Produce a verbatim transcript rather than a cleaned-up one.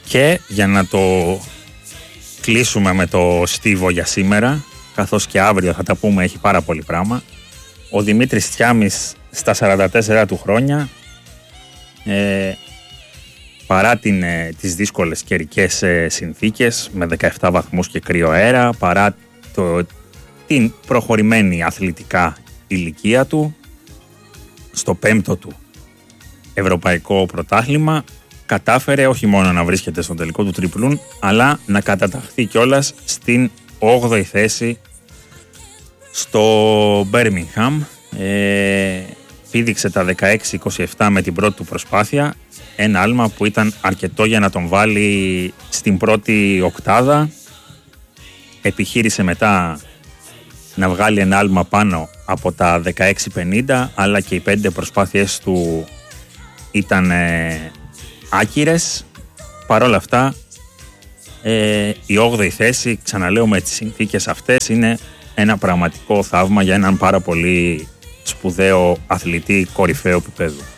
Και για να το κλείσουμε με το στίβο για σήμερα, καθώς και αύριο θα τα πούμε, έχει πάρα πολύ πράγμα. Ο Δημήτρης Τιάμης στα σαράντα τέσσερα του χρόνια, ε, παρά την, ε, τις δύσκολες καιρικές ε, συνθήκες με δεκαεπτά βαθμούς και κρύο αέρα, παρά το, την προχωρημένη αθλητικά ηλικία του, στο πέμπτο του ευρωπαϊκό πρωτάθλημα, κατάφερε όχι μόνο να βρίσκεται στον τελικό του τριπλούν, αλλά να καταταχθεί κιόλας στην όγδοη θέση στο Birmingham. Ε, πήδηξε τα δεκαέξι είκοσι επτά με την πρώτη του προσπάθεια, ένα άλμα που ήταν αρκετό για να τον βάλει στην πρώτη οκτάδα. Επιχείρησε μετά να βγάλει ένα άλμα πάνω από τα δεκαέξι πενήντα, αλλά και οι πέντε προσπάθειες του ήταν ε, άκυρες. Παρ' όλα αυτά, ε, η όγδοη θέση, ξαναλέω, με τις συνθήκες αυτές, είναι ένα πραγματικό θαύμα για έναν πάρα πολύ σπουδαίο αθλητή κορυφαίου επίπεδου.